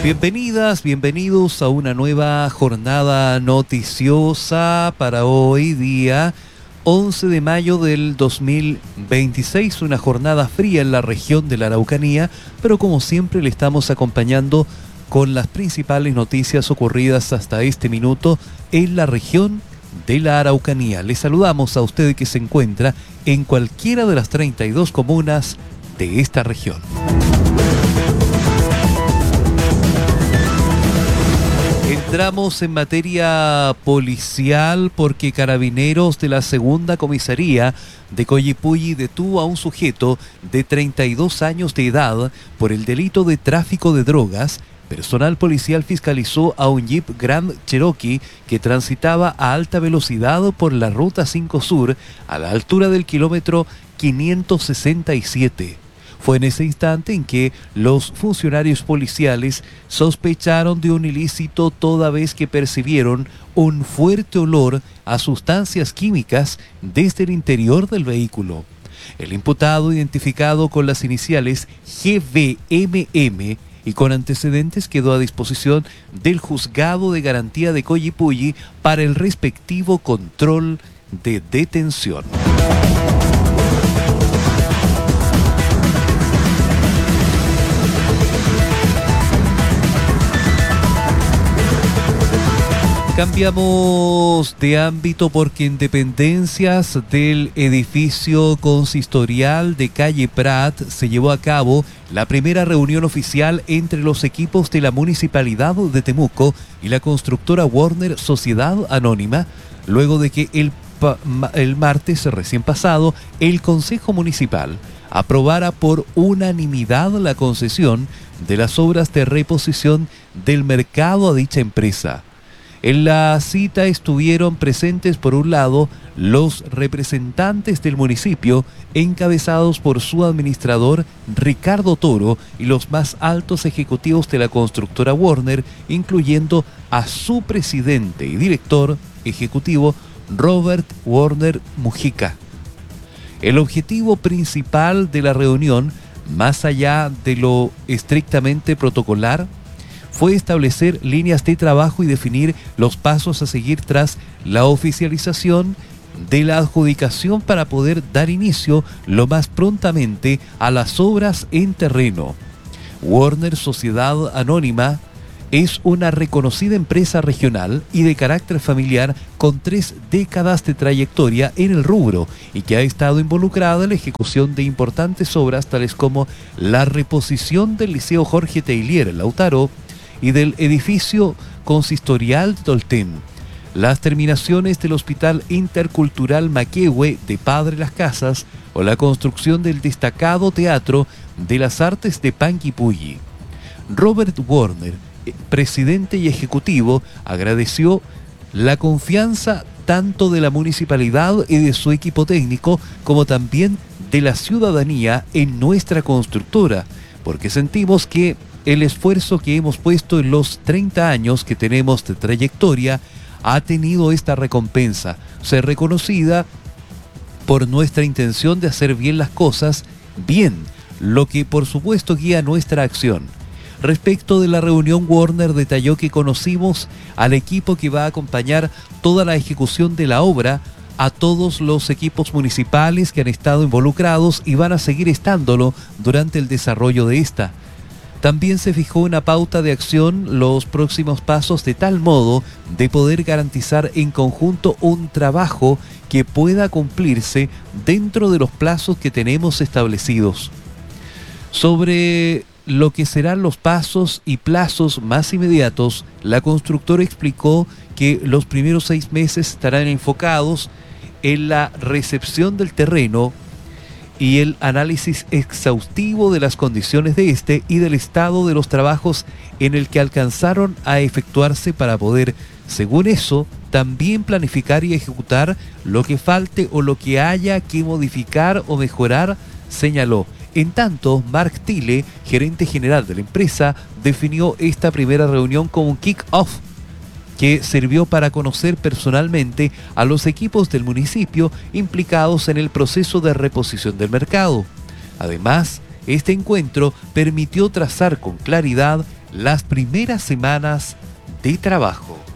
Bienvenidas, bienvenidos a una nueva jornada noticiosa para hoy día 11 de mayo del 2026, una jornada fría en la región de la Araucanía, pero como siempre le estamos acompañando con las principales noticias ocurridas hasta este minuto en la región de la Araucanía. Les saludamos a usted que se encuentra en cualquiera de las 32 comunas de esta región. Entramos en materia policial porque Carabineros de la Segunda Comisaría de Coyipulli detuvo a un sujeto de 32 años de edad por el delito de tráfico de drogas. Personal policial fiscalizó a un Jeep Grand Cherokee que transitaba a alta velocidad por la Ruta 5 Sur a la altura del kilómetro 567. Fue en ese instante en que los funcionarios policiales sospecharon de un ilícito toda vez que percibieron un fuerte olor a sustancias químicas desde el interior del vehículo. El imputado, identificado con las iniciales GBMM y con antecedentes, quedó a disposición del Juzgado de Garantía de Coyipulli para el respectivo control de detención. Cambiamos de ámbito porque en dependencias del edificio consistorial de calle Prat se llevó a cabo la primera reunión oficial entre los equipos de la Municipalidad de Temuco y la constructora Warner Sociedad Anónima, luego de que el martes recién pasado el Consejo Municipal aprobara por unanimidad la concesión de las obras de reposición del mercado a dicha empresa. En la cita estuvieron presentes, por un lado, los representantes del municipio, encabezados por su administrador Ricardo Toro, y los más altos ejecutivos de la constructora Warner, incluyendo a su presidente y director ejecutivo Robert Warner Mujica. El objetivo principal de la reunión, más allá de lo estrictamente protocolar, fue establecer líneas de trabajo y definir los pasos a seguir tras la oficialización de la adjudicación para poder dar inicio lo más prontamente a las obras en terreno. Warner Sociedad Anónima es una reconocida empresa regional y de carácter familiar con 3 décadas de trayectoria en el rubro y que ha estado involucrada en la ejecución de importantes obras tales como la reposición del Liceo Jorge Teillier en Lautaro y del edificio consistorial de Tolten, las terminaciones del Hospital Intercultural Maquehue de Padre Las Casas o la construcción del destacado Teatro de las Artes de Panguipulli. Robert Warner, presidente y ejecutivo, agradeció la confianza tanto de la municipalidad y de su equipo técnico como también de la ciudadanía en nuestra constructora, porque sentimos que el esfuerzo que hemos puesto en los 30 años que tenemos de trayectoria ha tenido esta recompensa, ser reconocida por nuestra intención de hacer bien las cosas, bien, lo que por supuesto guía nuestra acción. Respecto de la reunión, Warner detalló que conocimos al equipo que va a acompañar toda la ejecución de la obra, a todos los equipos municipales que han estado involucrados y van a seguir estándolo durante el desarrollo de esta. También se fijó una pauta de acción, los próximos pasos, de tal modo de poder garantizar en conjunto un trabajo que pueda cumplirse dentro de los plazos que tenemos establecidos. Sobre lo que serán los pasos y plazos más inmediatos, la constructora explicó que los primeros 6 meses estarán enfocados en la recepción del terreno y el análisis exhaustivo de las condiciones de este y del estado de los trabajos en el que alcanzaron a efectuarse para poder, según eso, también planificar y ejecutar lo que falte o lo que haya que modificar o mejorar, señaló. En tanto, Mark Thiele, gerente general de la empresa, definió esta primera reunión como un kick-off que sirvió para conocer personalmente a los equipos del municipio implicados en el proceso de reposición del mercado. Además, este encuentro permitió trazar con claridad las primeras semanas de trabajo.